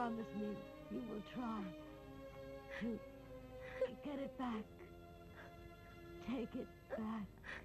promise me you will try to get it back. Take it back.